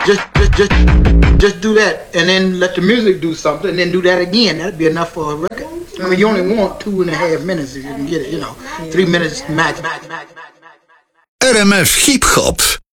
just do that, and then let the music do something, and then do that again. That'd be enough for a record. I mean, you only want 2.5 minutes if you can get it. 3 minutes max. RMF Hip Hop.